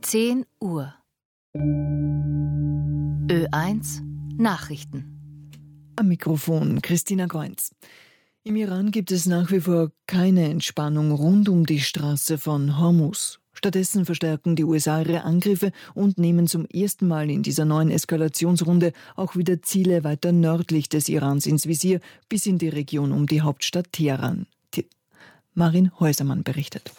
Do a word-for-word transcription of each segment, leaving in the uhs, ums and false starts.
zehn Uhr. Ö eins Nachrichten. Am Mikrofon Christina Goinz. Im Iran gibt es nach wie vor keine Entspannung rund um die Straße von Hormuz. Stattdessen verstärken die U S A ihre Angriffe und nehmen zum ersten Mal in dieser neuen Eskalationsrunde auch wieder Ziele weiter nördlich des Irans ins Visier, bis in die Region um die Hauptstadt Teheran. Marin Häusermann berichtet.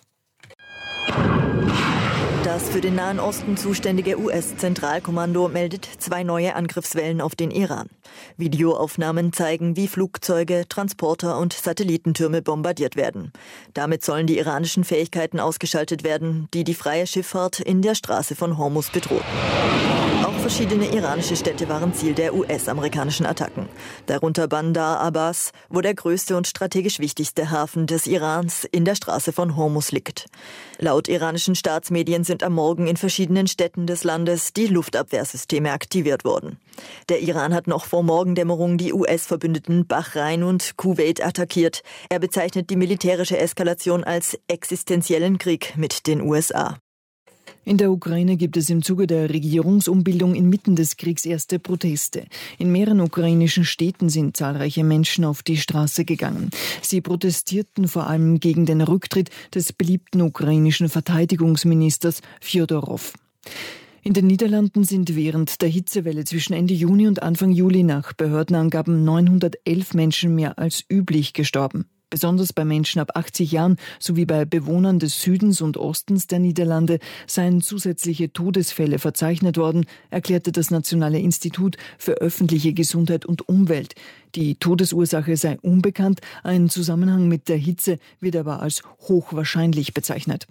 Das für den Nahen Osten zuständige U S-Zentralkommando meldet zwei neue Angriffswellen auf den Iran. Videoaufnahmen zeigen, wie Flugzeuge, Transporter und Satellitentürme bombardiert werden. Damit sollen die iranischen Fähigkeiten ausgeschaltet werden, die die freie Schifffahrt in der Straße von Hormuz bedrohen. Auch verschiedene iranische Städte waren Ziel der U S-amerikanischen Attacken. Darunter Bandar Abbas, wo der größte und strategisch wichtigste Hafen des Irans in der Straße von Hormuz liegt. Laut iranischen Staatsmedien sind am Morgen in verschiedenen Städten des Landes die Luftabwehrsysteme aktiviert worden. Der Iran hat noch vor Morgendämmerung die U S-Verbündeten Bahrain und Kuwait attackiert. Er bezeichnet die militärische Eskalation als existenziellen Krieg mit den U S A. In der Ukraine gibt es im Zuge der Regierungsumbildung inmitten des Kriegs erste Proteste. In mehreren ukrainischen Städten sind zahlreiche Menschen auf die Straße gegangen. Sie protestierten vor allem gegen den Rücktritt des beliebten ukrainischen Verteidigungsministers Fjodorow. In den Niederlanden sind während der Hitzewelle zwischen Ende Juni und Anfang Juli nach Behördenangaben neunhundertelf Menschen mehr als üblich gestorben. Besonders bei Menschen ab achtzig Jahren sowie bei Bewohnern des Südens und Ostens der Niederlande seien zusätzliche Todesfälle verzeichnet worden, erklärte das Nationale Institut für öffentliche Gesundheit und Umwelt. Die Todesursache sei unbekannt, ein Zusammenhang mit der Hitze wird aber als hochwahrscheinlich bezeichnet.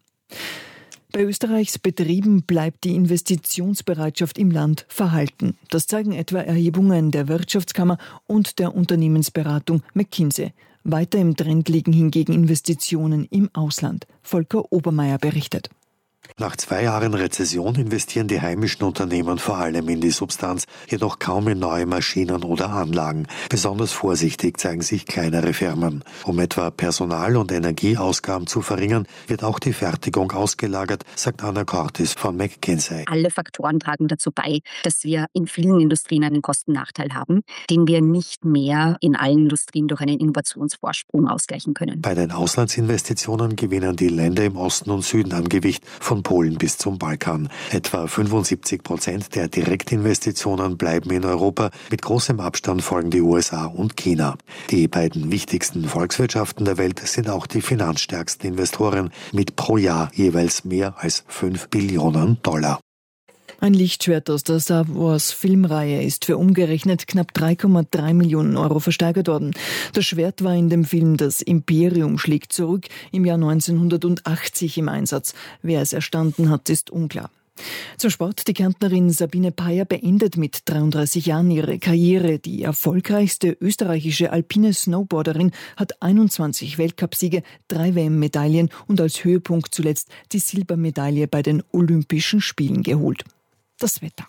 Bei Österreichs Betrieben bleibt die Investitionsbereitschaft im Land verhalten. Das zeigen etwa Erhebungen der Wirtschaftskammer und der Unternehmensberatung McKinsey. Weiter im Trend liegen hingegen Investitionen im Ausland. Volker Obermeier berichtet. Nach zwei Jahren Rezession investieren die heimischen Unternehmen vor allem in die Substanz, jedoch kaum in neue Maschinen oder Anlagen. Besonders vorsichtig zeigen sich kleinere Firmen. Um etwa Personal- und Energieausgaben zu verringern, wird auch die Fertigung ausgelagert, sagt Anna Cortis von McKinsey. Alle Faktoren tragen dazu bei, dass wir in vielen Industrien einen Kostennachteil haben, den wir nicht mehr in allen Industrien durch einen Innovationsvorsprung ausgleichen können. Bei den Auslandsinvestitionen gewinnen die Länder im Osten und Süden an Gewicht, von Polen bis zum Balkan. Etwa fünfundsiebzig Prozent der Direktinvestitionen bleiben in Europa. Mit großem Abstand folgen die U S A und China. Die beiden wichtigsten Volkswirtschaften der Welt sind auch die finanzstärksten Investoren mit pro Jahr jeweils mehr als fünf Billionen Dollar. Ein Lichtschwert aus der Star Wars Filmreihe ist für umgerechnet knapp drei Komma drei Millionen Euro versteigert worden. Das Schwert war in dem Film Das Imperium schlägt zurück im Jahr neunzehnhundertachtzig im Einsatz. Wer es erstanden hat, ist unklar. Zum Sport. Die Kärntnerin Sabine Peier beendet mit dreiunddreißig Jahren ihre Karriere. Die erfolgreichste österreichische alpine Snowboarderin hat einundzwanzig Weltcupsiege, drei W M-Medaillen und als Höhepunkt zuletzt die Silbermedaille bei den Olympischen Spielen geholt. Das Wetter.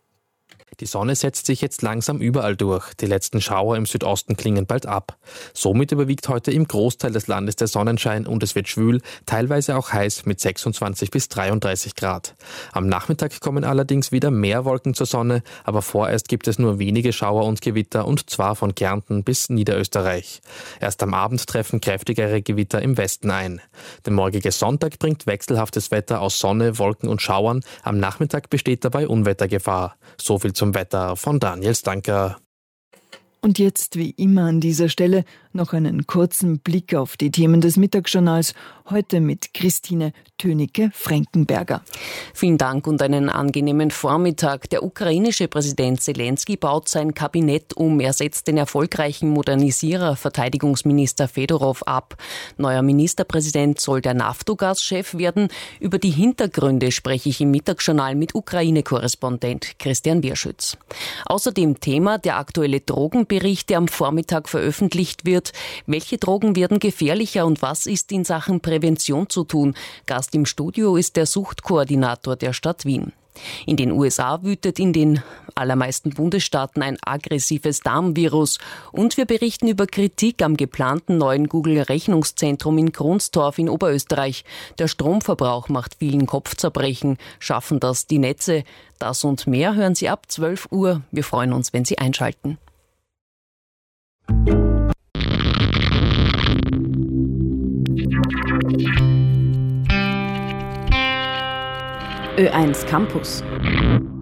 Die Sonne setzt sich jetzt langsam überall durch. Die letzten Schauer im Südosten klingen bald ab. Somit überwiegt heute im Großteil des Landes der Sonnenschein und es wird schwül, teilweise auch heiß mit sechsundzwanzig bis dreiunddreißig Grad. Am Nachmittag kommen allerdings wieder mehr Wolken zur Sonne, aber vorerst gibt es nur wenige Schauer und Gewitter und zwar von Kärnten bis Niederösterreich. Erst am Abend treffen kräftigere Gewitter im Westen ein. Der morgige Sonntag bringt wechselhaftes Wetter aus Sonne, Wolken und Schauern. Am Nachmittag besteht dabei Unwettergefahr. So viel zum Wetter von Daniel Stanker. Und jetzt, wie immer an dieser Stelle, noch einen kurzen Blick auf die Themen des Mittagsjournals. Heute mit Christine Tönicke-Frankenberger. Vielen Dank und einen angenehmen Vormittag. Der ukrainische Präsident Zelensky baut sein Kabinett um. Er setzt den erfolgreichen Modernisierer Verteidigungsminister Fedorow ab. Neuer Ministerpräsident soll der Naftogaz-Chef werden. Über die Hintergründe spreche ich im Mittagsjournal mit Ukraine-Korrespondent Christian Bierschütz. Außerdem Thema der aktuelle Drogenbericht, der am Vormittag veröffentlicht wird. Welche Drogen werden gefährlicher und was ist in Sachen Prävention zu tun? Gast im Studio ist der Suchtkoordinator der Stadt Wien. In den U S A wütet in den allermeisten Bundesstaaten ein aggressives Darmvirus. Und wir berichten über Kritik am geplanten neuen Google-Rechnungszentrum in Kronstorf in Oberösterreich. Der Stromverbrauch macht vielen Kopfzerbrechen. Schaffen das die Netze? Das und mehr hören Sie ab zwölf Uhr. Wir freuen uns, wenn Sie einschalten. Ö eins Campus.